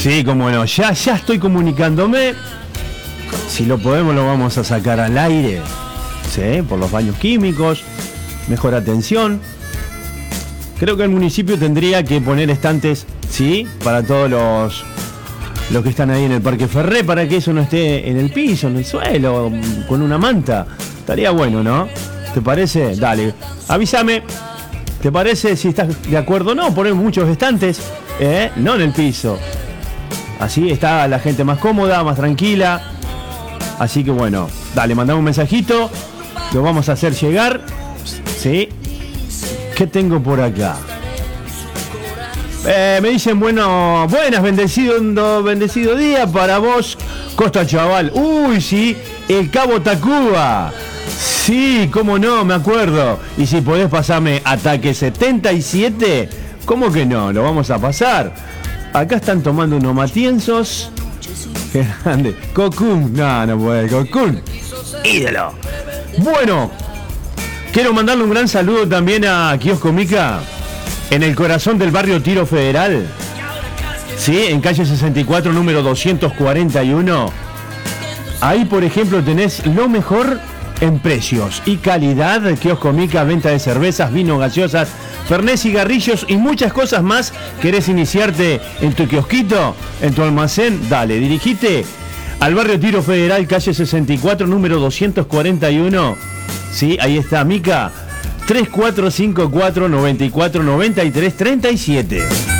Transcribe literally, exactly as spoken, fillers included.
Sí, cómo no, ya, ya estoy comunicándome. Si lo podemos, lo vamos a sacar al aire. Sí, por los baños químicos, mejor atención. Creo que el municipio tendría que poner estantes, sí, para todos los, los que están ahí en el Parque Ferré, para que eso no esté en el piso, en el suelo, con una manta. Estaría bueno, ¿no? ¿Te parece? Dale, avísame. ¿Te parece si estás de acuerdo o no? Poner muchos estantes, ¿eh? No en el piso. Así está la gente más cómoda, más tranquila. Así que bueno, dale, mandame un mensajito. Lo vamos a hacer llegar. ¿Sí? ¿Qué tengo por acá? Eh, me dicen, bueno, buenas, bendecido, bendecido día para vos, Costa Chaval. Uy, sí, el Cabo Tacuba. Sí, cómo no, me acuerdo. Y si podés pasarme Ataque setenta y siete, ¿cómo que no? Lo vamos a pasar. Acá están tomando unos matienzos. Qué grande. Cocún. No, no puede. Cocún. Ídolo. Bueno, quiero mandarle un gran saludo también a Kiosco Mica, en el corazón del barrio Tiro Federal. Sí, en calle sesenta y cuatro, número doscientos cuarenta y uno. Ahí, por ejemplo, tenés lo mejor en precios y calidad. Kiosco Mica, venta de cervezas, vino, gaseosas, fernet, cigarrillos y muchas cosas más. ¿Querés iniciarte en tu kiosquito, en tu almacén? Dale, dirigite al barrio Tiro Federal, calle sesenta y cuatro, número doscientos cuarenta y uno. Sí, ahí está, Mica. tres cuatro cinco cuatro, nueve cuatro, nueve tres, tres siete.